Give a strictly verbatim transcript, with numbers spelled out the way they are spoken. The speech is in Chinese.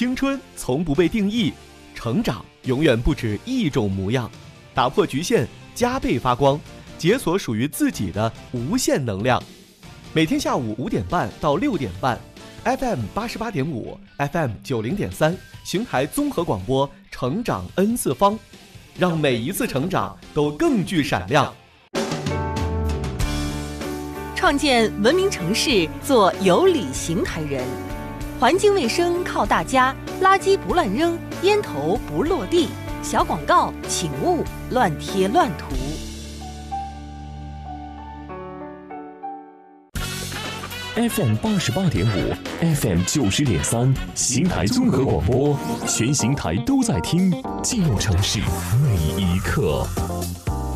青春从不被定义，成长永远不止一种模样。打破局限，加倍发光，解锁属于自己的无限能量。每天下午五点半到六点半 ，F M 八十八点五 ，F M 九零点三，邢台综合广播，成长 N 次方，让每一次成长都更具闪亮。 创建文明城市，做有理邢台人。环境卫生靠大家，垃圾不乱扔，烟头不落地。小广告请勿乱贴乱涂。 F M 八十八点五 ，F M 九十点三，邢台综合广播，全邢台都在听，记录城市每一刻。